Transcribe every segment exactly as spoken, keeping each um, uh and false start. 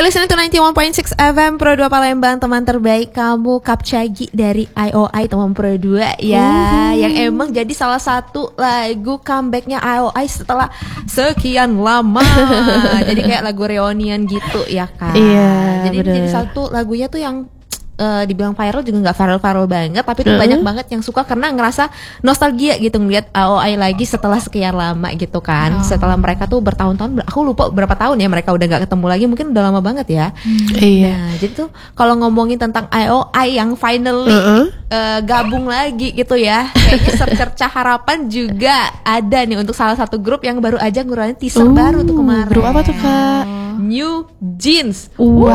listening to ninety-one point six F M Pro dua Palembang, teman terbaik kamu, Kapcagi dari I O I teman Pro dua ya, uh. yang emang jadi salah satu lagu comebacknya I O I setelah sekian lama. Jadi kayak lagu reunion gitu ya kan. Iya, jadi bener. jadi satu lagunya tuh yang Uh, dibilang viral juga nggak viral-viral banget, tapi tuh uh-huh. banyak banget yang suka karena ngerasa nostalgia gitu ngeliat I O I lagi setelah sekian lama gitu kan. Oh. Setelah mereka tuh bertahun-tahun, aku lupa berapa tahun ya mereka udah nggak ketemu lagi, mungkin udah lama banget ya. Hmm. Iya. Nah, jadi tuh kalau ngomongin tentang I O I yang finally uh-huh. uh, gabung lagi gitu ya, kayaknya secerca harapan juga ada nih untuk salah satu grup yang baru aja ngeluarin teaser uh, baru tuh kemarin. Grup apa tuh Kak? New Jeans. Wow.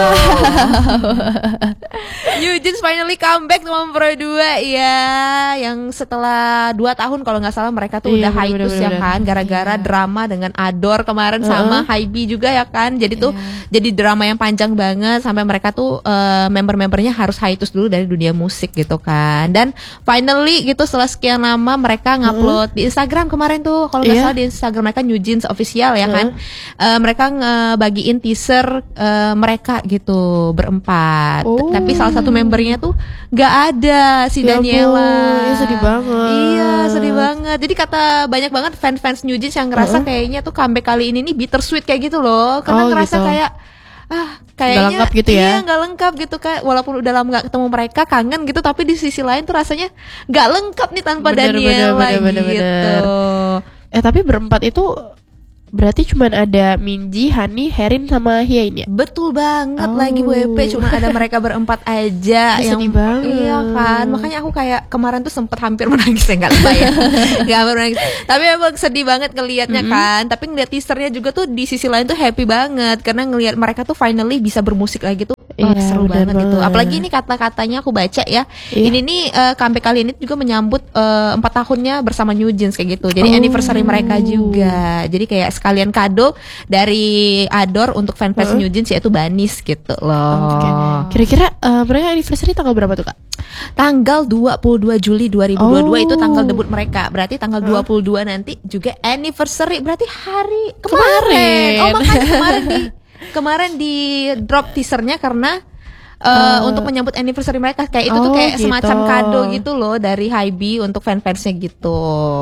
New Jeans finally comeback teman Pro dua ya, yang setelah dua tahun kalau nggak salah mereka tuh iya, udah hiatus ya kan, gara-gara iya. drama dengan Adore kemarin uh-huh. sama Hybe juga ya kan. Jadi tuh yeah. jadi drama yang panjang banget sampai mereka tuh uh, member-membernya harus hiatus dulu dari dunia musik gitu kan. Dan finally gitu setelah sekian lama mereka ngupload uh-huh. di Instagram kemarin tuh, kalau nggak yeah. salah di Instagram mereka New Jeans official ya kan. Uh-huh. Uh, mereka ngebagiin teaser uh, mereka gitu berempat. Oh. Tapi salah satu membernya tuh nggak ada, si ya Daniela. Iya sedih banget. Iya sedih banget. Jadi kata banyak banget fans-fans New Jeans yang ngerasa uh-huh. kayaknya tuh comeback kali ini nih bittersweet kayak gitu loh. Karena oh, ngerasa gitu. kayak ah kayaknya nggak lengkap gitu ya. Iya nggak lengkap gitu Kak. Walaupun udah lama nggak ketemu mereka, kangen gitu. Tapi di sisi lain tuh rasanya nggak lengkap nih tanpa bener, Daniela bener, bener, gitu. Bener. Eh tapi berempat itu berarti cuma ada Minji, Hani, Herin sama Hyain ya? Betul banget oh. lagi W P, cuma ada mereka berempat aja. Yang sedih banget. Iya kan, makanya aku kayak kemarin tuh sempet hampir menangis ya, nggak lupa ya. Nggak hampir menangis. Tapi emang sedih banget ngelihatnya mm-hmm. kan. Tapi ngeliat teasernya juga tuh di sisi lain tuh happy banget karena ngelihat mereka tuh finally bisa bermusik lagi tuh. Oh, yeah, seru banget gitu. Apalagi ini kata-katanya aku baca ya. Yeah. Ini nih uh, comeback kali ini juga menyambut empat uh, tahunnya bersama New Jeans kayak gitu. Jadi oh. anniversary mereka juga. Jadi kayak sekalian kado dari Adore untuk fans-fans uh. New Jeans yaitu Banis gitu loh. Okay. Kira-kira uh, mereka anniversary tanggal berapa tuh Kak? Tanggal dua puluh dua Juli dua ribu dua puluh dua oh. itu tanggal debut mereka. Berarti tanggal uh. dua puluh dua nanti juga anniversary. Berarti hari kemarin. kemarin. Oh makanya kemarin di kemarin di drop teasernya karena uh, uh, untuk menyambut anniversary mereka kayak itu oh, tuh kayak gitu. Semacam kado gitu loh dari Hybe untuk fan-fansnya gitu.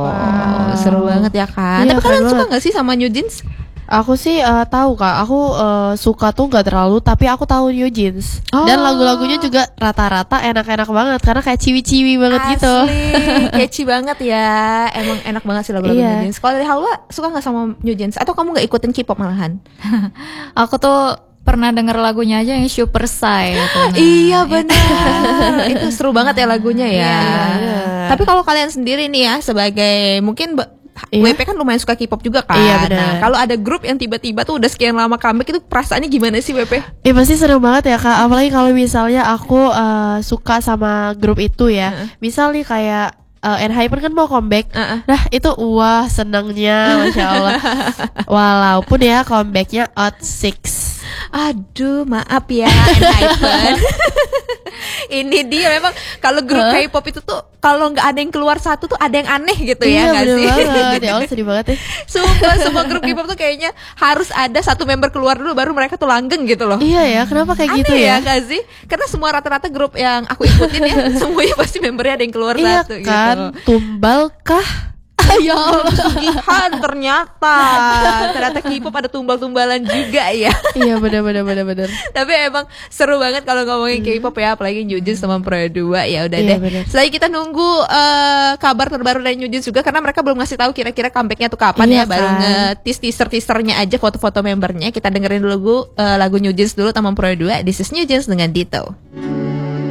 Wow. Seru banget ya kan. Iya, tapi kalian suka nggak sih sama New Jeans? Aku sih uh, tahu Kak. Aku uh, suka tuh nggak terlalu, tapi aku tahu New Jeans oh. dan lagu-lagunya juga rata-rata enak-enak banget karena kayak ciwi-ciwi banget asli, gitu. Catchy banget ya. Emang enak banget sih lagu-lagu iya. New Jeans. Kalau dari Halwa suka nggak sama New Jeans atau kamu nggak ikutin K-pop malahan? Aku tuh pernah denger lagunya aja yang Super Shy gitu. Iya benar. Itu seru banget ya lagunya ya. Yeah. Tapi kalau kalian sendiri nih ya sebagai mungkin Iya. W P kan lumayan suka K-pop juga kan. Iya, benar. Nah, kalau ada grup yang tiba-tiba tuh udah sekian lama comeback itu perasaannya gimana sih W P? Iya pasti seru banget ya Kak. Apalagi kalau misalnya aku uh, suka sama grup itu ya. Uh-uh. Misal nih kayak uh, Enhypen kan mau comeback. Uh-uh. Nah itu wah senangnya Masya Allah. Walaupun ya comebacknya Out Six. Aduh maaf ya Enhypen. Ini dia memang kalau grup huh? K-pop itu tuh kalau nggak ada yang keluar satu tuh ada yang aneh gitu iya, ya nggak sih? Iya banget, ya Allah sedih banget ya. Sumpah semua grup K-pop tuh kayaknya harus ada satu member keluar dulu baru mereka tuh langgeng gitu loh. Iya ya, kenapa kayak aneh gitu ya? Iya nggak sih? Karena semua rata-rata grup yang aku ikutin ya semuanya pasti membernya ada yang keluar iya satu kan? Gitu. Tumbal kah? Ya Allah, Jihan ternyata ternyata K-pop ada tumbal-tumbalan juga ya. Iya benar-benar benar-benar. Tapi emang seru banget kalau ngomongin hmm. K-pop ya, apalagi New Jeans sama Pro dua ya udah iya, deh. Bener. Selain kita nunggu uh, kabar terbaru dari New Jeans juga karena mereka belum ngasih tahu kira-kira comebacknya tuh kapan iya, ya, baru kan. nge-tease teaser-teasernya aja foto-foto membernya. Kita dengerin dulu uh, lagu New Jeans dulu sama Pro dua. This is New Jeans dengan Ditto.